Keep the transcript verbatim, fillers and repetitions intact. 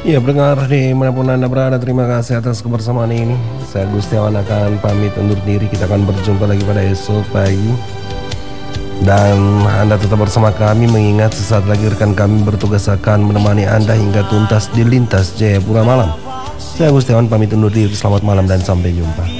Ya pendengar dimanapun Anda berada, terima kasih atas kebersamaan ini. Saya Gustiawan akan pamit undur diri. Kita akan berjumpa lagi pada esok pagi. Dan Anda tetap bersama kami, mengingat sesaat lagi rekan kami bertugas akan menemani Anda hingga tuntas di Lintas Jayapura Malam. Saya Gustiawan pamit undur diri, selamat malam dan sampai jumpa.